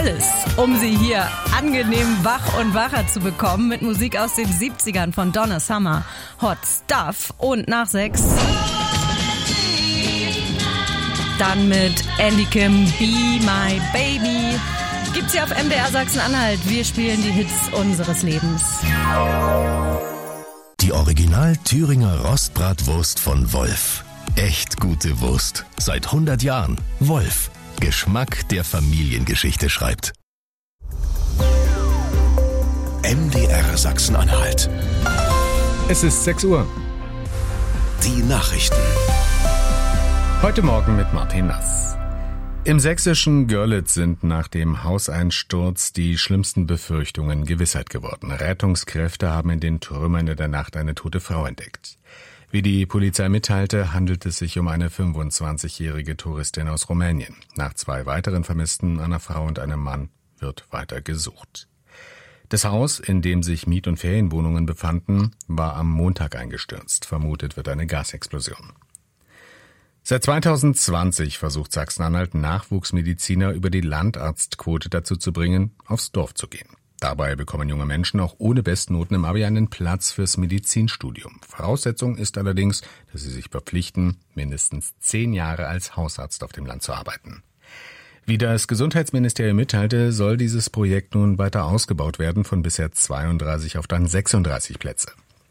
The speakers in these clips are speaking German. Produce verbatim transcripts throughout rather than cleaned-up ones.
alles, um Sie hier angenehm wach und wacher zu bekommen mit Musik aus den siebzigern von Donna Summer, Hot Stuff und nach sechs dann mit Andy Kim, Be My Baby. Gibt's hier auf M D R Sachsen-Anhalt. Wir spielen die Hits unseres Lebens. Die Original Thüringer Rostbratwurst von Wolf. Echt gute Wurst. Seit hundert Jahren. Wolf. Geschmack, der Familiengeschichte schreibt. M D R Sachsen-Anhalt. Es ist sechs Uhr. Die Nachrichten. Heute Morgen mit Martin Nass. Im sächsischen Görlitz sind nach dem Hauseinsturz die schlimmsten Befürchtungen Gewissheit geworden. Rettungskräfte haben in den Trümmern in der Nacht eine tote Frau entdeckt. Wie die Polizei mitteilte, handelt es sich um eine fünfundzwanzigjährige Touristin aus Rumänien. Nach zwei weiteren Vermissten, einer Frau und einem Mann, wird weiter gesucht. Das Haus, in dem sich Miet- und Ferienwohnungen befanden, war am Montag eingestürzt. Vermutet wird eine Gasexplosion. Seit zweitausendzwanzig versucht Sachsen-Anhalt Nachwuchsmediziner über die Landarztquote dazu zu bringen, aufs Dorf zu gehen. Dabei bekommen junge Menschen auch ohne Bestnoten im Abi einen Platz fürs Medizinstudium. Voraussetzung ist allerdings, dass sie sich verpflichten, mindestens zehn Jahre als Hausarzt auf dem Land zu arbeiten. Wie das Gesundheitsministerium mitteilte, soll dieses Projekt nun weiter ausgebaut werden, von bisher zweiunddreißig auf dann sechsunddreißig Plätze.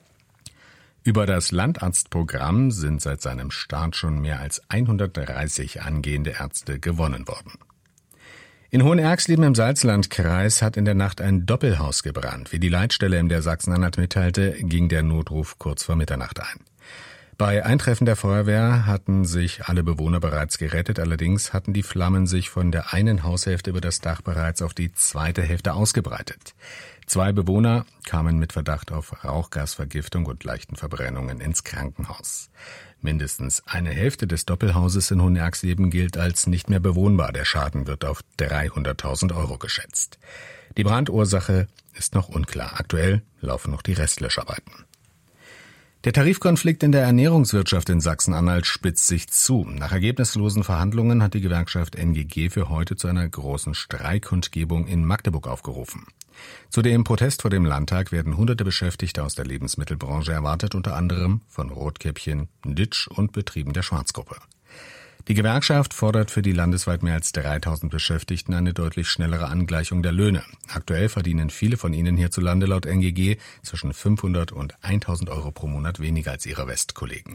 Über das Landarztprogramm sind seit seinem Start schon mehr als hundertdreißig angehende Ärzte gewonnen worden. In Hohenerxleben im Salzlandkreis hat in der Nacht ein Doppelhaus gebrannt. Wie die Leitstelle M D R Sachsen-Anhalt mitteilte, ging der Notruf kurz vor Mitternacht ein. Bei Eintreffen der Feuerwehr hatten sich alle Bewohner bereits gerettet, allerdings hatten die Flammen sich von der einen Haushälfte über das Dach bereits auf die zweite Hälfte ausgebreitet. Zwei Bewohner kamen mit Verdacht auf Rauchgasvergiftung und leichten Verbrennungen ins Krankenhaus. Mindestens eine Hälfte des Doppelhauses in Hohenerxleben gilt als nicht mehr bewohnbar. Der Schaden wird auf dreihunderttausend Euro geschätzt. Die Brandursache ist noch unklar. Aktuell laufen noch die Restlöscharbeiten. Der Tarifkonflikt in der Ernährungswirtschaft in Sachsen-Anhalt spitzt sich zu. Nach ergebnislosen Verhandlungen hat die Gewerkschaft N G G für heute zu einer großen Streikkundgebung in Magdeburg aufgerufen. Zu dem Protest vor dem Landtag werden hunderte Beschäftigte aus der Lebensmittelbranche erwartet, unter anderem von Rotkäppchen, Ditsch und Betrieben der Schwarzgruppe. Die Gewerkschaft fordert für die landesweit mehr als dreitausend Beschäftigten eine deutlich schnellere Angleichung der Löhne. Aktuell verdienen viele von ihnen hierzulande laut N G G zwischen fünfhundert und tausend Euro pro Monat weniger als ihre Westkollegen.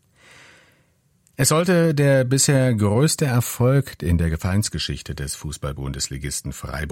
Es sollte der bisher größte Erfolg in der Vereinsgeschichte des Fußball-Bundesligisten Freiburg